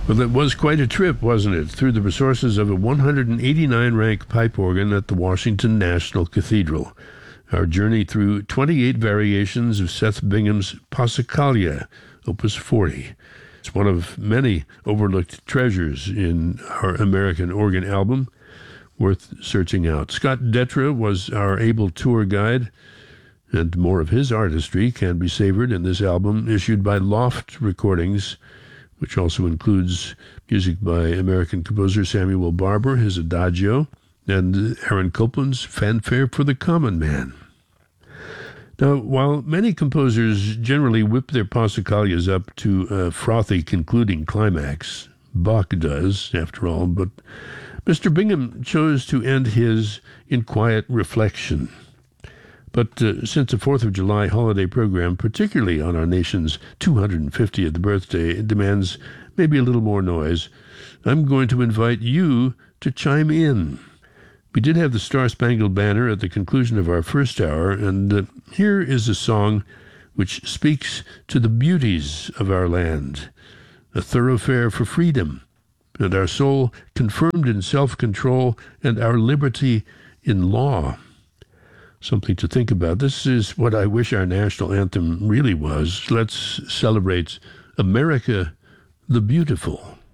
Well, it was quite a trip, wasn't it? Through the resources of a 189-rank pipe organ at the Washington National Cathedral. Our journey through 28 variations of Seth Bingham's Passacaglia, Opus 40. It's one of many overlooked treasures in our American organ album, worth searching out. Scott Detra was our able tour guide, and more of his artistry can be savored in this album issued by Loft Recordings, which also includes music by American composer Samuel Barber, his Adagio, and Aaron Copland's Fanfare for the Common Man. Now, while many composers generally whip their passacaglias up to a frothy concluding climax, Bach does, after all, but Mr. Bingham chose to end his in quiet reflection. But since the 4th of July holiday program, particularly on our nation's 250th birthday, demands maybe a little more noise, I'm going to invite you to chime in. We did have the Star-Spangled Banner at the conclusion of our first hour, and here is a song which speaks to the beauties of our land, a thoroughfare for freedom, and our soul confirmed in self-control, and our liberty in law. Something to think about. This is what I wish our national anthem really was. Let's celebrate America the Beautiful.